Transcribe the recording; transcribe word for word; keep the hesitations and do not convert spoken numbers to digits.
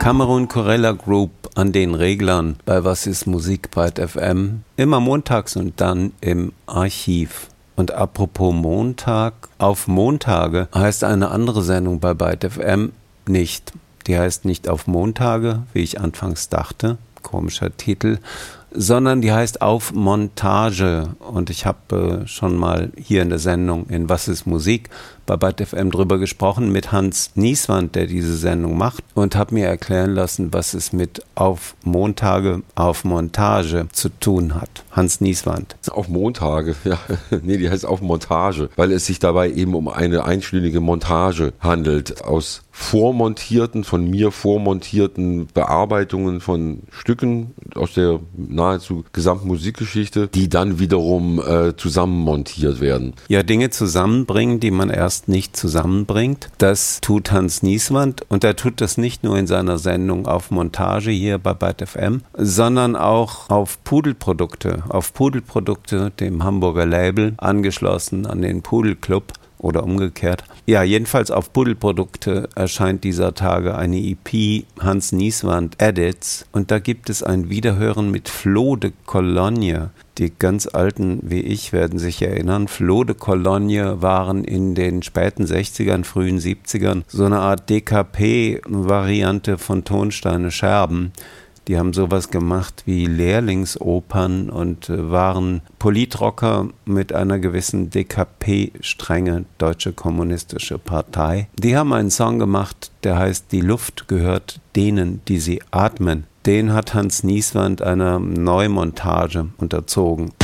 Cameron Corella Group an den Reglern bei Was ist Musik bei F M. Immer montags und dann im Archiv. Und apropos Montag, auf Montage heißt eine andere Sendung bei Byte F M nicht. Die heißt nicht auf Montage, wie ich anfangs dachte, komischer Titel, sondern die heißt auf Montage. Und ich habe äh, schon mal hier in der Sendung in Was ist Musik bei Byte F M drüber gesprochen mit Hans Nieswand, der diese Sendung macht, und habe mir erklären lassen, was es mit auf Montage, auf Montage zu tun hat. Hans Nieswand. Auf Montage, ja, nee, die heißt auf Montage, weil es sich dabei eben um eine einstündige Montage handelt, aus vormontierten, von mir vormontierten Bearbeitungen von Stücken aus der nahezu gesamten Musikgeschichte, die dann wiederum äh, zusammenmontiert werden. Ja, Dinge zusammenbringen, die man erst nicht zusammenbringt, das tut Hans Nieswand, und er tut das nicht nur in seiner Sendung auf Montage hier bei Byte F M, sondern auch auf Pudelprodukte, auf Pudelprodukte, dem Hamburger Label, angeschlossen an den Pudelclub. Oder umgekehrt. Ja, jedenfalls auf Pudelprodukte erscheint dieser Tage eine E P Hans Nieswand Edits, und da gibt es ein Wiederhören mit Flo de Cologne. Die ganz Alten wie ich werden sich erinnern, Flo de Cologne waren in den späten sechzigern, frühen siebzigern so eine Art D K P-Variante von Tonsteine Scherben. Die haben sowas gemacht wie Lehrlingsopern und waren Politrocker mit einer gewissen D K P-Strenge, Deutsche Kommunistische Partei. Die haben einen Song gemacht, der heißt Die Luft gehört denen, die sie atmen. Den hat Hans Nieswand einer Neumontage unterzogen.